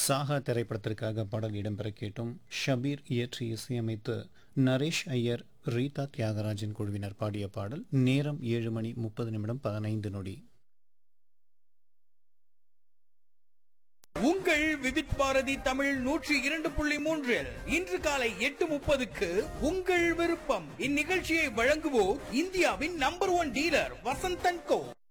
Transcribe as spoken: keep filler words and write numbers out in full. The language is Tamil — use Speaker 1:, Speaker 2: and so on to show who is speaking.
Speaker 1: சாகா திரைப்படத்திற்காக பாடல் இடம்பெற கேட்டும். ஷபீர் இயற்றி இசையமைத்து நரேஷ் ஐயர், ரீதா தியாகராஜன் குழுவினர் பாடிய பாடல். நேரம் ஏழு மணி முப்பது நிமிடம் பதினைந்து நொடி.
Speaker 2: உங்கள் விவித் பாரதி தமிழ் நூற்றி இரண்டு புள்ளி மூன்றில் இன்று காலை எட்டு முப்பதுக்கு உங்கள் விருப்பம். இந்நிகழ்ச்சியை வழங்குவோர் இந்தியாவின் நம்பர் ஒன் டீலர் வசந்தன் கோ.